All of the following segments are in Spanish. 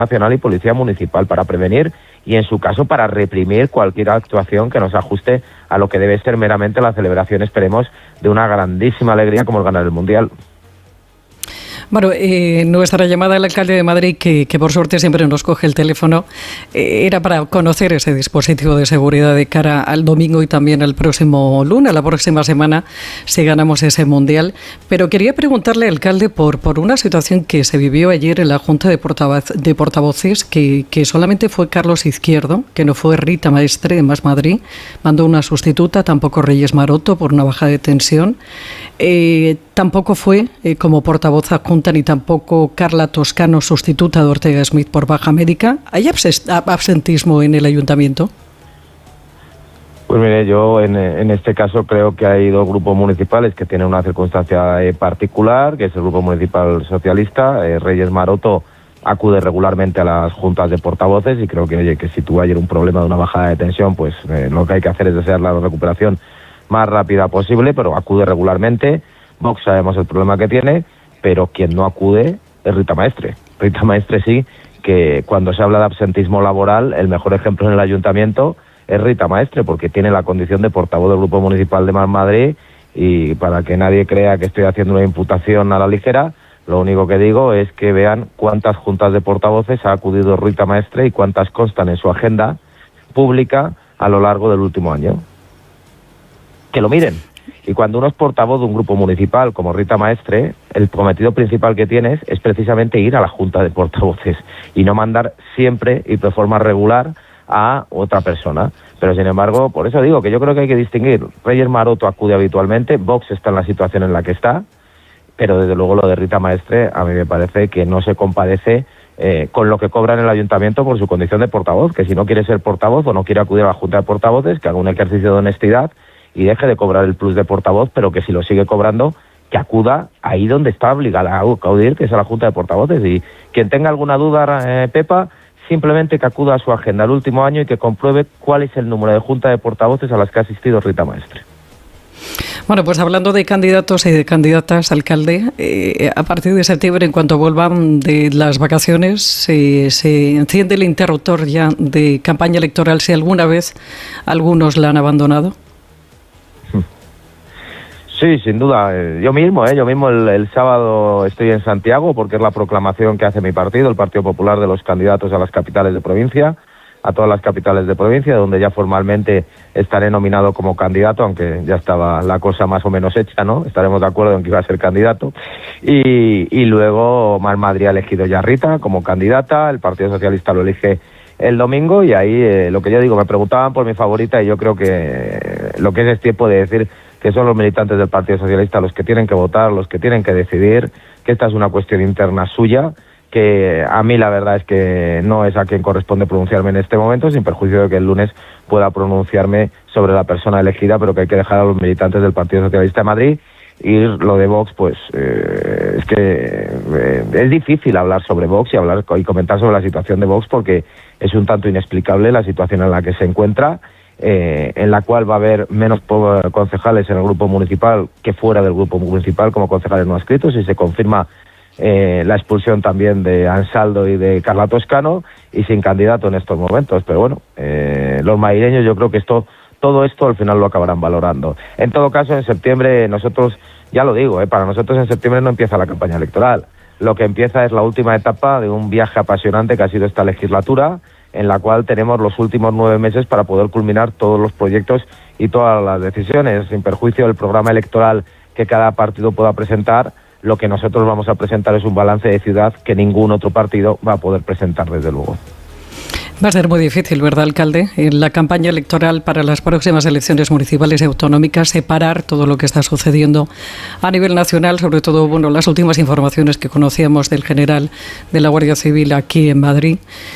Nacional y Policía Municipal para prevenir y, en su caso, para reprimir cualquier actuación que no se ajuste a lo que debe ser meramente la celebración, esperemos, de una grandísima alegría como el ganar el Mundial. Bueno, nuestra llamada al alcalde de Madrid, que por suerte siempre nos coge el teléfono, era para conocer ese dispositivo de seguridad de cara al domingo y también al próximo lunes, la próxima semana, si ganamos ese Mundial. Pero quería preguntarle, alcalde, por una situación que se vivió ayer en la Junta de Portavoces, que solamente fue Carlos Izquierdo, que no fue Rita Maestre de Más Madrid, mandó una sustituta, tampoco Reyes Maroto por una bajada de tensión, tampoco fue como portavoz adjunta ni tampoco Carla Toscano, sustituta de Ortega Smith por baja médica. ¿Hay absentismo en el ayuntamiento? Pues mire, yo en este caso creo que hay dos grupos municipales que tienen una circunstancia particular, que es el Grupo Municipal Socialista. Reyes Maroto acude regularmente a las juntas de portavoces y creo que, oye, que si tuvo ayer un problema de una bajada de tensión, pues lo que hay que hacer es desear la recuperación más rápida posible, pero acude regularmente. Vox sabemos el problema que tiene, pero quien no acude es Rita Maestre. Rita Maestre sí, que cuando se habla de absentismo laboral, el mejor ejemplo en el ayuntamiento es Rita Maestre, porque tiene la condición de portavoz del Grupo Municipal de Más Madrid, y para que nadie crea que estoy haciendo una imputación a la ligera, lo único que digo es que vean cuántas juntas de portavoces ha acudido Rita Maestre y cuántas constan en su agenda pública a lo largo del último año. Que lo miren. Y cuando uno es portavoz de un grupo municipal como Rita Maestre, el cometido principal que tienes es precisamente ir a la Junta de Portavoces y no mandar siempre y de forma regular a otra persona. Pero sin embargo, por eso digo que yo creo que hay que distinguir. Reyes Maroto acude habitualmente, Vox está en la situación en la que está, pero desde luego lo de Rita Maestre a mí me parece que no se compadece con lo que cobra en el ayuntamiento por su condición de portavoz, que si no quiere ser portavoz o no quiere acudir a la Junta de Portavoces, que haga un ejercicio de honestidad y deje de cobrar el plus de portavoz, pero que si lo sigue cobrando, que acuda ahí donde está obligada a acudir, que es a la Junta de Portavoces. Y quien tenga alguna duda, Pepa, simplemente que acuda a su agenda el último año y que compruebe cuál es el número de Junta de Portavoces a las que ha asistido Rita Maestre. Bueno, pues hablando de candidatos y de candidatas, alcalde, a partir de septiembre, en cuanto vuelvan de las vacaciones, se enciende el interruptor ya de campaña electoral, si alguna vez algunos la han abandonado. Sí, sin duda. Yo mismo el sábado estoy en Santiago porque es la proclamación que hace mi partido, el Partido Popular, de los candidatos a las capitales de provincia, a todas las capitales de provincia, donde ya formalmente estaré nominado como candidato, aunque ya estaba la cosa más o menos hecha, ¿no? Estaremos de acuerdo en que iba a ser candidato. Y luego Más Madrid ha elegido ya a Rita como candidata, el Partido Socialista lo elige el domingo, y ahí lo que yo digo, me preguntaban por mi favorita y yo creo que lo que es tiempo de decir que son los militantes del Partido Socialista los que tienen que votar, los que tienen que decidir, que esta es una cuestión interna suya, que a mí la verdad es que no es a quien corresponde pronunciarme en este momento, sin perjuicio de que el lunes pueda pronunciarme sobre la persona elegida, pero que hay que dejar a los militantes del Partido Socialista de Madrid. Y lo de Vox, pues es que es difícil hablar sobre Vox y comentar sobre la situación de Vox, porque es un tanto inexplicable la situación en la que se encuentra, en la cual va a haber menos concejales en el grupo municipal que fuera del grupo municipal como concejales no adscritos, y se confirma la expulsión también de Ansaldo y de Carla Toscano, y sin candidato en estos momentos. Pero bueno, los madrileños, yo creo que todo esto al final lo acabarán valorando. En todo caso, en septiembre nosotros, ya lo digo, para nosotros en septiembre no empieza la campaña electoral. Lo que empieza es la última etapa de un viaje apasionante que ha sido esta legislatura, en la cual tenemos los últimos 9 meses para poder culminar todos los proyectos y todas las decisiones, sin perjuicio del programa electoral que cada partido pueda presentar. Lo que nosotros vamos a presentar es un balance de ciudad que ningún otro partido va a poder presentar, desde luego. Va a ser muy difícil, ¿verdad, alcalde? En la campaña electoral para las próximas elecciones municipales y autonómicas, separar todo lo que está sucediendo a nivel nacional, sobre todo, bueno, las últimas informaciones que conocíamos del general de la Guardia Civil aquí en Madrid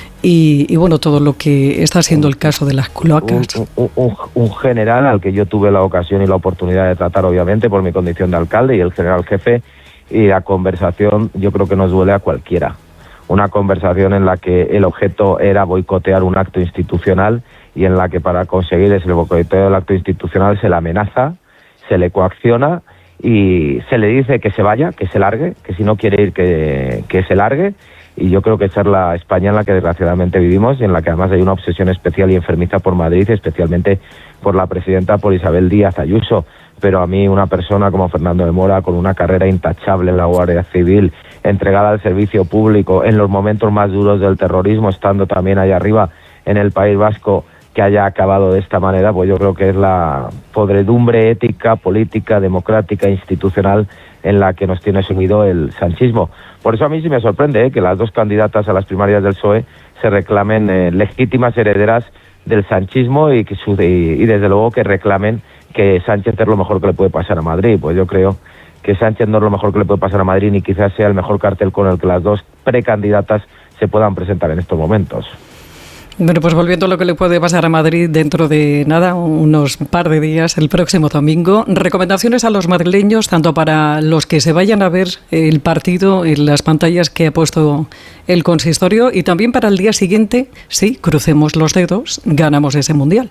y bueno, todo lo que está siendo el caso de las cloacas. Un general al que yo tuve la ocasión y la oportunidad de tratar, obviamente, por mi condición de alcalde, y el general jefe, y la conversación yo creo que nos duele a cualquiera. Una conversación en la que el objeto era boicotear un acto institucional, y en la que para conseguir ese boicoteo del acto institucional se le amenaza, se le coacciona y se le dice que se vaya, que se largue, que si no quiere ir que se largue, y yo creo que esa es la España en la que desgraciadamente vivimos y en la que además hay una obsesión especial y enfermiza por Madrid, especialmente por la presidenta, por Isabel Díaz Ayuso. Pero a mí una persona como Fernando de Mora, con una carrera intachable en la Guardia Civil, entregada al servicio público en los momentos más duros del terrorismo, estando también allá arriba en el País Vasco, que haya acabado de esta manera, pues yo creo que es la podredumbre ética, política, democrática, institucional en la que nos tiene sumido el sanchismo. Por eso a mí sí me sorprende que las dos candidatas a las primarias del PSOE se reclamen legítimas herederas del sanchismo y desde luego que reclamen que Sánchez es lo mejor que le puede pasar a Madrid. Pues yo creo que Sánchez no es lo mejor que le puede pasar a Madrid, ni quizás sea el mejor cartel con el que las dos precandidatas se puedan presentar en estos momentos. Bueno, pues volviendo a lo que le puede pasar a Madrid dentro de nada, unos par de días, el próximo domingo, recomendaciones a los madrileños, tanto para los que se vayan a ver el partido en las pantallas que ha puesto el consistorio y también para el día siguiente, sí, crucemos los dedos, ganamos ese mundial.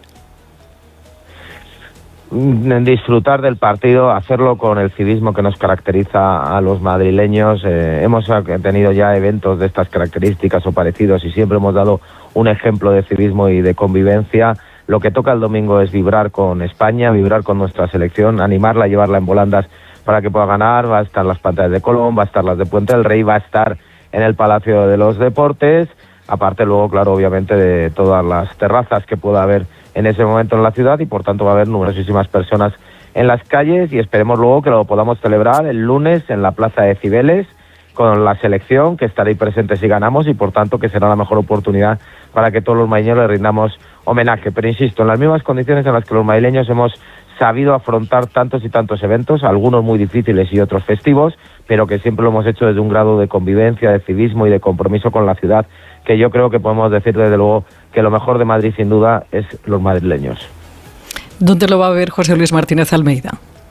Disfrutar del partido, hacerlo con el civismo que nos caracteriza a los madrileños. Hemos tenido ya eventos de estas características o parecidos y siempre hemos dado un ejemplo de civismo y de convivencia. Lo que toca el domingo es vibrar con España, vibrar con nuestra selección, animarla, llevarla en volandas para que pueda ganar. Va a estar las pantallas de Colón, va a estar las de Puente del Rey, va a estar en el Palacio de los Deportes, aparte luego, claro, obviamente de todas las terrazas que pueda haber en ese momento en la ciudad y por tanto va a haber numerosísimas personas en las calles y esperemos luego que lo podamos celebrar el lunes en la Plaza de Cibeles con la selección, que estará ahí presente si ganamos y por tanto que será la mejor oportunidad para que todos los madrileños le rindamos homenaje. Pero insisto, en las mismas condiciones en las que los madrileños hemos sabido afrontar tantos y tantos eventos, algunos muy difíciles y otros festivos, pero que siempre lo hemos hecho desde un grado de convivencia, de civismo y de compromiso con la ciudad, que yo creo que podemos decir desde luego que lo mejor de Madrid sin duda es los madrileños. ¿Dónde lo va a ver José Luis Martínez Almeida?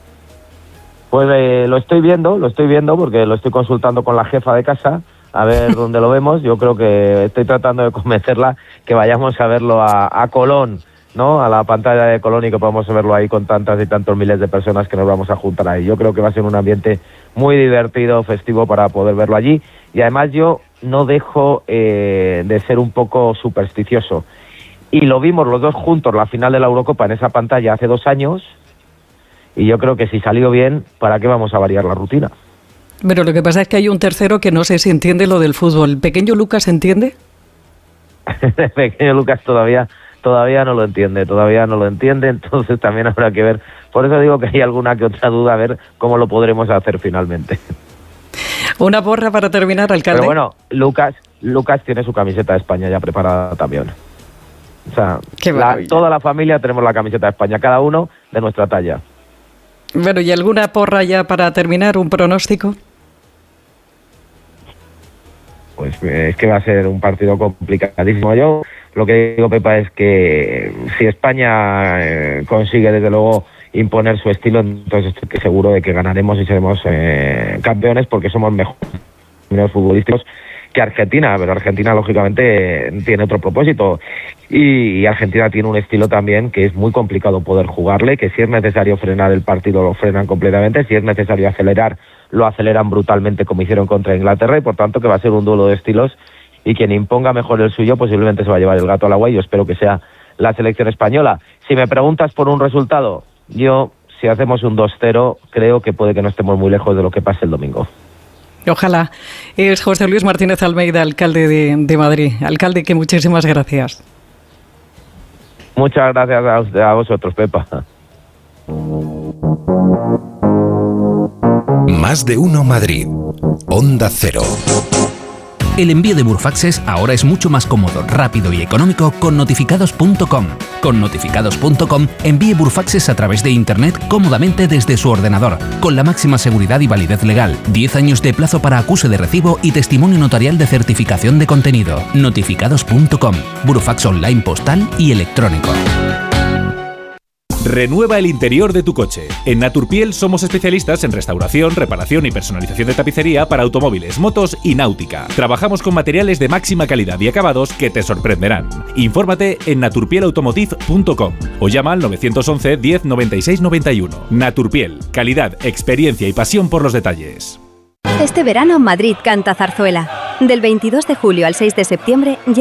Pues lo estoy viendo porque lo estoy consultando con la jefa de casa, a ver dónde lo vemos. Yo creo que estoy tratando de convencerla que vayamos a verlo a Colón, ¿no? A la pantalla de Colón y que podamos verlo ahí con tantas y tantos miles de personas que nos vamos a juntar ahí. Yo creo que va a ser un ambiente muy divertido, festivo para poder verlo allí. Y además yo no dejo de ser un poco supersticioso. Y lo vimos los dos juntos, la final de la Eurocopa en esa pantalla hace 2 años. Y yo creo que si salió bien, ¿para qué vamos a variar la rutina? Pero lo que pasa es que hay un tercero que no sé si entiende lo del fútbol. ¿El pequeño Lucas entiende? El pequeño Lucas todavía no lo entiende, entonces también habrá que ver. Por eso digo que hay alguna que otra duda, a ver cómo lo podremos hacer finalmente. Una porra para terminar, alcalde. Pero bueno, Lucas tiene su camiseta de España ya preparada también. O sea, toda la familia tenemos la camiseta de España, cada uno de nuestra talla. Bueno, ¿y alguna porra ya para terminar? ¿Un pronóstico? Pues es que va a ser un partido complicadísimo. Yo lo que digo, Pepa, es que si España consigue desde luego imponer su estilo, entonces estoy seguro de que ganaremos y seremos campeones porque somos mejores futbolísticos que Argentina, pero Argentina lógicamente tiene otro propósito y Argentina tiene un estilo también que es muy complicado poder jugarle, que si es necesario frenar el partido lo frenan completamente, si es necesario acelerar lo aceleran brutalmente como hicieron contra Inglaterra y por tanto que va a ser un duelo de estilos y quien imponga mejor el suyo posiblemente se va a llevar el gato al agua y yo espero que sea la selección española. Si me preguntas por un resultado, yo si hacemos un 2-0 creo que puede que no estemos muy lejos de lo que pase el domingo. Ojalá. Es José Luis Martínez Almeida, alcalde de Madrid. Alcalde, que muchísimas gracias. Muchas gracias a vosotros, Pepa. Más de uno Madrid. Onda Cero. El envío de Burfaxes ahora es mucho más cómodo, rápido y económico con notificados.com. Con notificados.com envíe Burfaxes a través de Internet cómodamente desde su ordenador, con la máxima seguridad y validez legal, 10 años de plazo para acuse de recibo y testimonio notarial de certificación de contenido. Notificados.com. Burfax online postal y electrónico. Renueva el interior de tu coche. En Naturpiel somos especialistas en restauración, reparación y personalización de tapicería para automóviles, motos y náutica. Trabajamos con materiales de máxima calidad y acabados que te sorprenderán. Infórmate en naturpielautomotive.com o llama al 911 10 96 91. Naturpiel, calidad, experiencia y pasión por los detalles. Este verano Madrid canta zarzuela. Del 22 de julio al 6 de septiembre